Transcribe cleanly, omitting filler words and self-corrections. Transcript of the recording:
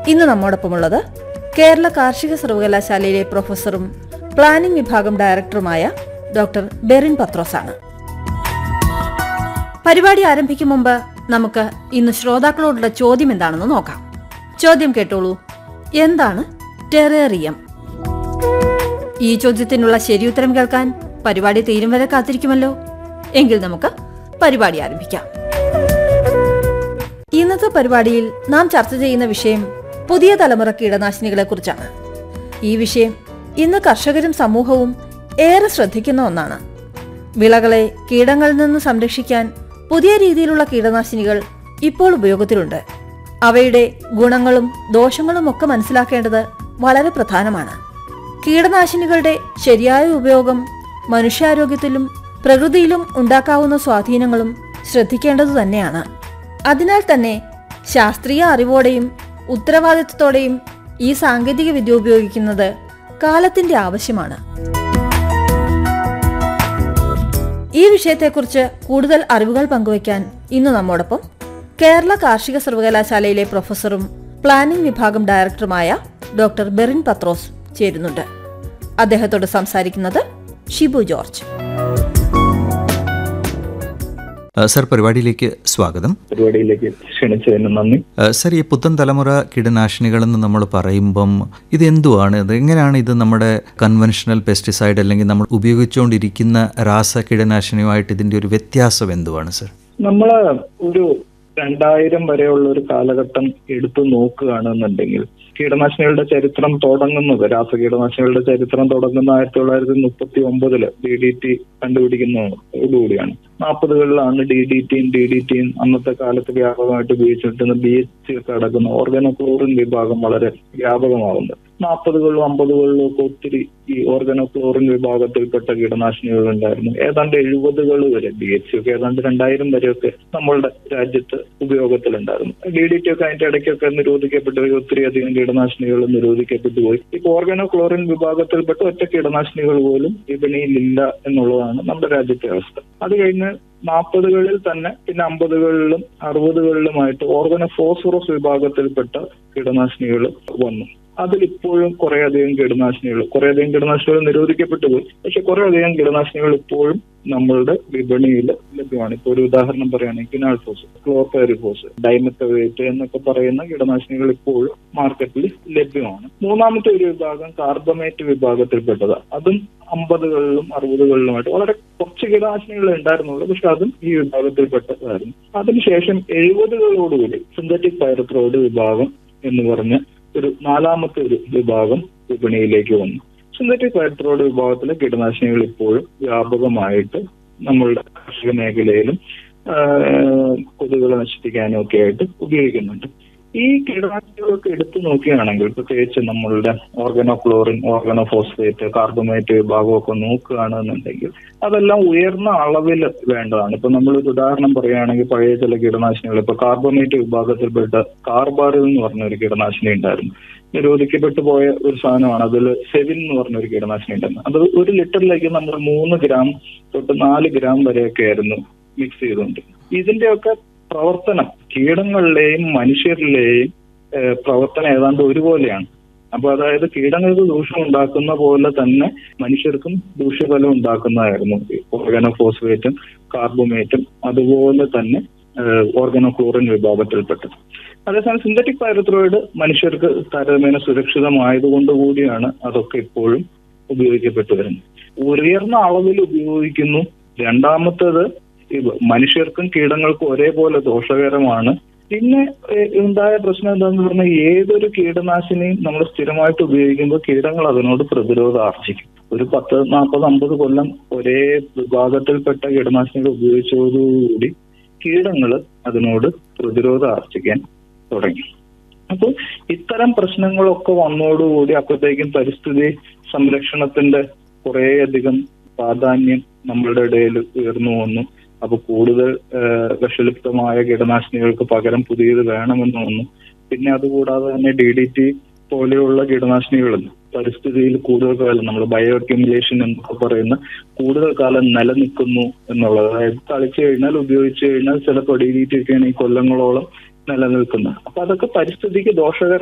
ഇന്ന് നമ്മോടൊപ്പമുള്ളത് കേരള കാർഷിക സർവകലാശാലയിലെ പ്രൊഫസറും പ്ലാനിംഗ് വിഭാഗം ഡയറക്ടറുമായ ഡോക്ടർ ബെറിൻ പത്രോസാണ്. പരിപാടി ആരംഭിക്കും മുമ്പ് നമുക്ക് ഇന്ന് ശ്രോതാക്കളോടുള്ള ചോദ്യം എന്താണെന്ന് നോക്കാം. ചോദ്യം കേട്ടോളൂ. എന്താണ് ടെറേറിയം? ഈ ചോദ്യത്തിനുള്ള ശരിയുത്തരം കേൾക്കാൻ പരിപാടി തീരും വരെ കാത്തിരിക്കുമല്ലോ. എങ്കിൽ നമുക്ക് പരിപാടി ആരംഭിക്കാം. ഇന്നത്തെ പരിപാടിയിൽ നാം ചർച്ച ചെയ്യുന്ന വിഷയം പുതിയ തലമുറ കീടനാശിനികളെ കുറിച്ചാണ്. ഈ വിഷയം ഇന്ന് കർഷകരും സമൂഹവും ഏറെ ശ്രദ്ധിക്കുന്ന ഒന്നാണ്. വിളകളെ കീടങ്ങളിൽ നിന്ന് സംരക്ഷിക്കാൻ പുതിയ രീതിയിലുള്ള കീടനാശിനികൾ ഇപ്പോൾ ഉപയോഗത്തിലുണ്ട്. അവയുടെ ഗുണങ്ങളും ദോഷങ്ങളും ഒക്കെ മനസ്സിലാക്കേണ്ടത് വളരെ പ്രധാനമാണ്. കീടനാശിനികളുടെ ശരിയായ ഉപയോഗം മനുഷ്യാരോഗ്യത്തിലും പ്രകൃതിയിലും ഉണ്ടാക്കാവുന്ന സ്വാധീനങ്ങളും ശ്രദ്ധിക്കേണ്ടതു തന്നെയാണ്. അതിനാൽ തന്നെ ശാസ്ത്രീയ അറിവോടെയും ഉത്തരവാദിത്വത്തോടെയും ഈ സാങ്കേതിക വിദ്യ ഉപയോഗിക്കുന്നത് കാലത്തിന്റെ ആവശ്യമാണ്. ഈ വിഷയത്തെക്കുറിച്ച് കൂടുതൽ അറിവുകൾ പങ്കുവയ്ക്കാൻ ഇന്ന് നമ്മോടൊപ്പം കേരള കാർഷിക സർവകലാശാലയിലെ പ്രൊഫസറും പ്ലാനിംഗ് വിഭാഗം ഡയറക്ടറുമായ ഡോക്ടർ ബെറിൻ പത്രോസ് ചേരുന്നുണ്ട്. അദ്ദേഹത്തോട് സംസാരിക്കുന്നത് ഷിബു ജോർജ്. സർ, പരിപാടിയിലേക്ക് സ്വാഗതം. പരിപാടിയിലേക്ക് ക്ഷണിച്ചതിന് നന്ദി. സർ, ഈ പുത്തൻ തലമുറ കീടനാശിനികളെന്ന് നമ്മൾ പറയുമ്പം ഇത് എന്തുവാണ്? ഇത് എങ്ങനെയാണ് ഇത് നമ്മുടെ കൺവെൻഷണൽ പെസ്റ്റിസൈഡ് അല്ലെങ്കിൽ നമ്മൾ ഉപയോഗിച്ചുകൊണ്ടിരിക്കുന്ന രാസ കീടനാശിനിയുമായിട്ട് ഇതിന്റെ ഒരു വ്യത്യാസം എന്തുവാണ് സർ? നമ്മള് ഒരു 2000 വരെയുള്ള ഒരു കാലഘട്ടം എടുത്തു നോക്കുകയാണെന്നുണ്ടെങ്കിൽ കീടനാശിനികളുടെ ചരിത്രം തുടങ്ങുന്നത്, രാസകീടനാശിനികളുടെ ചരിത്രം തുടങ്ങുന്ന 1939 DDT കണ്ടുപിടിക്കുന്നതോടുകൂടിയാണ്. 40കളിലാണ് DDTയും അന്നത്തെ കാലത്ത് വ്യാപകമായിട്ട് ഉപയോഗിച്ചിരുന്ന BHC ഒക്കെ അടക്കുന്ന ഓർഗനോക്ലോറിൻ വിഭാഗം വളരെ വ്യാപകമാകുന്നത്. 40കളിലും 50കളിലും ഒക്കെ ഒത്തിരി ഈ ഓർഗനോക്ലോറിൻ വിഭാഗത്തിൽപ്പെട്ട കീടനാശിനികൾ ഉണ്ടായിരുന്നു. ഏതാണ്ട് 70കൾ വരെ BHC ഒക്കെ ഏതാണ്ട് 2000 വരെയൊക്കെ നമ്മളുടെ രാജ്യത്ത് ഉപയോഗത്തിലുണ്ടായിരുന്നു. DDT ഒക്കെ അതിന്റെ ഇടയ്ക്കൊക്കെ നിരോധിക്കപ്പെട്ടു, ഒത്തിരി അധികം കീടനാശിനികൾ നിരോധിക്കപ്പെട്ടു പോയി. ഇപ്പൊ ഓർഗനോക്ലോറിൻ വിഭാഗത്തിൽപ്പെട്ട ഒറ്റ കീടനാശിനികൾ പോലും വിപണിയിലില്ല എന്നുള്ളതാണ് നമ്മുടെ രാജ്യത്തെ അവസ്ഥ. അത് കഴിഞ്ഞ് 40കളിൽ തന്നെ പിന്നെ 50കളിലും 60കളിലുമായിട്ട് ഓർഗനോഫോസ്ഫറസ് വിഭാഗത്തിൽപ്പെട്ട കീടനാശിനികൾ വന്നു. അതിലിപ്പോഴും കുറേയധികം കീടനാശിനികൾ നിരോധിക്കപ്പെട്ടു പോയി. പക്ഷെ കുറേയധികം കീടനാശിനികൾ ഇപ്പോഴും നമ്മളുടെ വിപണിയിൽ ലഭ്യമാണ്. ഇപ്പൊ ഒരു ഉദാഹരണം പറയുകയാണെങ്കിൽ ക്വിനാൽഫോസ്, ക്ലോർപൈറിഫോസ്, ഡൈമെത്തവേറ്റ് എന്നൊക്കെ പറയുന്ന കീടനാശിനികൾ ഇപ്പോഴും മാർക്കറ്റിൽ ലഭ്യമാണ്. മൂന്നാമത്തെ ഒരു വിഭാഗം കാർബമേറ്റ് വിഭാഗത്തിൽപ്പെട്ടത്. അതും 50കളിലും 60കളിലുമായിട്ട് വളരെ കുറച്ച് കീടനാശിനികൾ ഉണ്ടായിരുന്നുള്ളൂ, പക്ഷെ അതും ഈ വിഭാഗത്തിൽപ്പെട്ടതായിരുന്നു. അതിനുശേഷം 70കളോടുകൂടി സിന്തറ്റിക് പൈറത്രോയിഡ് വിഭാഗം എന്ന് പറഞ്ഞ ഒരു നാലാമത്തെ ഒരു വിഭാഗം വിപണിയിലേക്ക് വന്നു. സിന്തറ്റിക് പൈറത്രോയിഡ് വിഭാഗത്തിലെ കീടനാശിനികൾ ഇപ്പോഴും വ്യാപകമായിട്ട് നമ്മളുടെ കാർഷിക മേഖലയിലും കൊതുകുകളെ നശിപ്പിക്കാനും ഒക്കെ ആയിട്ട് ഉപയോഗിക്കുന്നുണ്ട്. ഈ കീടനാശിനികളൊക്കെ എടുത്തു നോക്കുകയാണെങ്കിൽ പ്രത്യേകിച്ച് നമ്മളുടെ ഓർഗനോക്ലോറിൻ, ഓർഗനോഫോസ്ഫേറ്റ്, കാർബമേറ്റ് വിഭാഗമൊക്കെ നോക്കുകയാണെന്നുണ്ടെങ്കിൽ അതെല്ലാം ഉയർന്ന അളവിൽ വേണ്ടതാണ്. ഇപ്പൊ നമ്മളൊരു ഉദാഹരണം പറയുകയാണെങ്കിൽ പഴയ ചില കീടനാശിനികൾ, ഇപ്പൊ കാർബമേറ്റ് വിഭാഗത്തിൽപ്പെട്ട കാർബാറിൽ എന്ന് പറഞ്ഞ ഒരു കീടനാശിനി ഉണ്ടായിരുന്നു. നിരോധിക്കപ്പെട്ടു പോയ ഒരു സാധനമാണ്. അതിൽ സെവിൻ എന്ന് പറഞ്ഞ ഒരു കീടനാശിനി ഉണ്ടായിരുന്നു. അത് 1 ലിറ്ററിലേക്ക് നമ്മൾ 3 ഗ്രാം തൊട്ട് 4 ഗ്രാം വരെയൊക്കെ ആയിരുന്നു മിക്സ് ചെയ്തുകൊണ്ട്. ഇതിന്റെയൊക്കെ പ്രവർത്തനം കീടങ്ങളിലെയും മനുഷ്യരിലെയും പ്രവർത്തനം ഏതാണ്ട് ഒരുപോലെയാണ്. അപ്പൊ അതായത് കീടങ്ങൾക്ക് ദൂഷ്യം ഉണ്ടാക്കുന്ന പോലെ തന്നെ മനുഷ്യർക്കും ദൂഷ്യഫലം ഉണ്ടാക്കുന്നതായിരുന്നു ഓർഗനോഫോസ്ഫേറ്റും കാർബമേറ്റും അതുപോലെ തന്നെ ഓർഗനോക്ലോറിൻ വിഭാഗത്തിൽപ്പെട്ടത്. അതേസമയം സിന്തറ്റിക് പൈറത്രോയിഡ് മനുഷ്യർക്ക് താരതമ്യേന സുരക്ഷിതമായതുകൊണ്ട് കൂടിയാണ് അതൊക്കെ ഇപ്പോഴും ഉപയോഗിക്കപ്പെട്ടു വരുന്നത്. ഉയർന്ന അളവിൽ ഉപയോഗിക്കുന്നു. രണ്ടാമത്തേത് മനുഷ്യർക്കും കീടങ്ങൾക്കും ഒരേപോലെ ദോഷകരമാണ്. പിന്നെ ഉണ്ടായ പ്രശ്നം എന്താണെന്ന് പറഞ്ഞാൽ ഏതൊരു കീടനാശിനിയും നമ്മൾ സ്ഥിരമായിട്ട് ഉപയോഗിക്കുമ്പോൾ കീടങ്ങൾ അതിനോട് പ്രതിരോധം ആർജിക്കും. ഒരു 10, 40, 50 കൊല്ലം ഒരേ വിഭാഗത്തിൽപ്പെട്ട കീടനാശിനികൾ ഉപയോഗിച്ചതോടുകൂടി കീടങ്ങൾ അതിനോട് പ്രതിരോധം ആർജിക്കാൻ തുടങ്ങി. അപ്പോൾ ഇത്തരം പ്രശ്നങ്ങളൊക്കെ വന്നതോടുകൂടി അപ്പോഴത്തേക്കും പരിസ്ഥിതി സംരക്ഷണത്തിന്റെ കുറേയധികം പ്രാധാന്യം നമ്മളുടെ ഇടയിൽ ഉയർന്നു വന്നു. അപ്പൊ കൂടുതൽ വിഷലിപ്തമായ കീടനാശിനികൾക്ക് പകരം പുതിയത് വേണമെന്ന് വന്നു. പിന്നെ അതുകൂടാതെ തന്നെ DDT പോലെയുള്ള കീടനാശിനികളും പരിസ്ഥിതിയിൽ കൂടുതൽ കാലം നമ്മൾ ബയോ അക്യുമുലേഷൻ എന്നൊക്കെ പറയുന്ന കൂടുതൽ കാലം നിലനിൽക്കുന്നു എന്നുള്ളത്. അതായത് തളിച്ചു കഴിഞ്ഞാൽ ഉപയോഗിച്ചു കഴിഞ്ഞാൽ ചിലപ്പോൾ DDT ഒക്കെ ആണെങ്കിൽ കൊല്ലങ്ങളോളം നിലനിൽക്കുന്നത്. അപ്പൊ അതൊക്കെ പരിസ്ഥിതിക്ക് ദോഷകരം